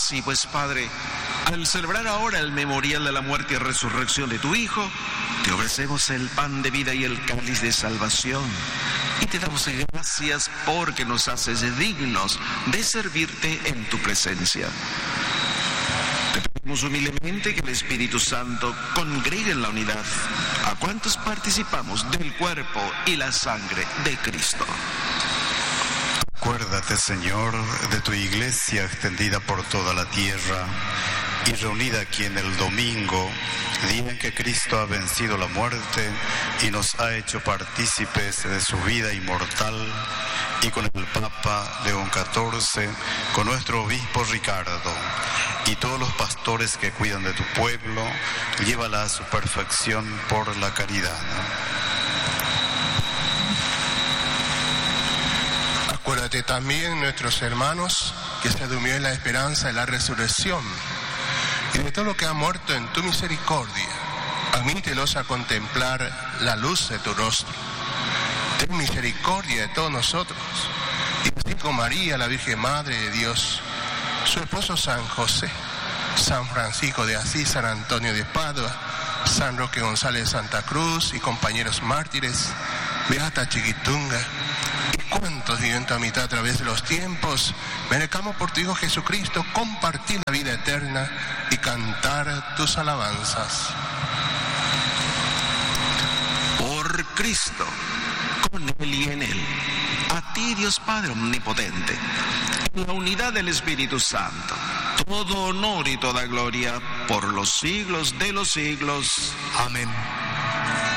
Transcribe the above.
Así pues, Padre, al celebrar ahora el memorial de la muerte y resurrección de tu Hijo, te ofrecemos el pan de vida y el cáliz de salvación. Y te damos gracias porque nos haces dignos de servirte en tu presencia. Te pedimos humildemente que el Espíritu Santo congregue en la unidad a cuantos participamos del cuerpo y la sangre de Cristo. Acuérdate, Señor, de tu iglesia extendida por toda la tierra y reunida aquí en el domingo, día en que Cristo ha vencido la muerte y nos ha hecho partícipes de su vida inmortal, y con el Papa León XIV, con nuestro obispo Ricardo y todos los pastores que cuidan de tu pueblo, llévala a su perfección por la caridad. Acuérdate también, nuestros hermanos, que se durmió en la esperanza de la resurrección, y de todo lo que ha muerto en tu misericordia. Admítelos a contemplar la luz de tu rostro. Ten misericordia de todos nosotros, y así con María, la Virgen Madre de Dios, su esposo San José, San Francisco de Asís, San Antonio de Padua, San Roque González de Santa Cruz y compañeros mártires, Beata Chiquitunga, y cuantos viven tu amistad a través de los tiempos, merezcamos por tu Hijo Jesucristo compartir la vida eterna y cantar tus alabanzas. Por Cristo, con Él y en Él, a ti, Dios Padre Omnipotente, en la unidad del Espíritu Santo, todo honor y toda gloria por los siglos de los siglos. Amén.